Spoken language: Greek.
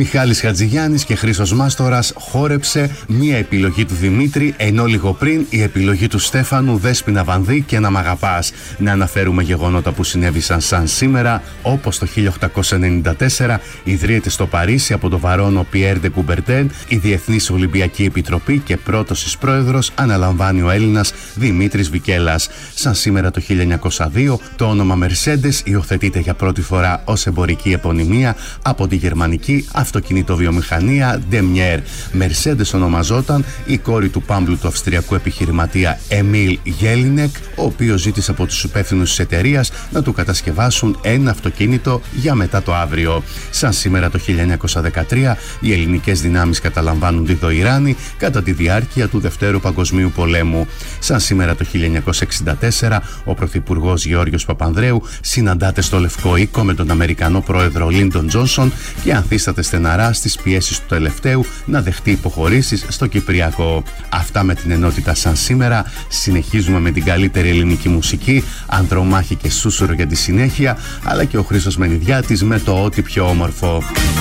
Μιχάλης Χατζηγιάννης και Χρήστος Μάστορας, Χόρεψε, μία επιλογή του Δημήτρη, ενώ λίγο πριν η επιλογή του Στέφανου, Δέσποινα Βανδύ και Να μ' αγαπάς. Να αναφέρουμε γεγονότα που συνέβησαν σαν σήμερα, όπως το 1894 ιδρύεται στο Παρίσι από τον βαρόνο Πιέρ ντε Κουμπερτέν η Διεθνής Ολυμπιακή Επιτροπή και πρώτος της πρόεδρος αναλαμβάνει ο Έλληνας Δημήτρης Βικέλας. Σαν σήμερα το 1902 το όνομα Mercedes υιοθετείται για πρώτη φορά ως εμπορική επωνυμία από τη γερμανική αυτοκινητοβιομηχανία Daimler. Mercedes ονομαζόταν η κόρη του πάμπλου του αυστριακού επιχειρηματία Εμίλ Γέλινεκ, ο οποίος ζήτησε από τους υπεύθυνους της εταιρείας να του κατασκευάσουν ένα αυτοκίνητο για μετά το αύριο. Σαν σήμερα το 1913 οι ελληνικές δυνάμεις καταλαμβάνουν τη Δοϊράνη κατά τη διάρκεια του Δευτέρου Παγκοσμίου Πολέμου. Σαν σήμερα το 1964 ο Πρωθυπουργός Γεώργιος Παπανδρέου συναντάται στο Λευκό Οίκο με τον Αμερικανό πρόεδρο Λίντον Τζόνσον και ανθίσταται στεναρά στις πιέσεις του τελευταίου να δεχτεί υποχωρήσεις στο Κυπριακό. Αυτά με την ενότητα σαν σήμερα. Συνεχίζουμε με την καλύτερη ελληνική μουσική, Ανδρομάχη και Σούσουρο για τη συνέχεια, αλλά και ο Χρήστος Μενιδιάτης με το ό,τι πιο όμορφο.